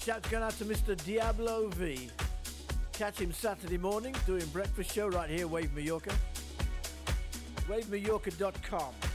Shouts going out to Mr. Diablo V. Catch him Saturday morning doing breakfast show right here, Wave Mallorca. WaveMallorca.com.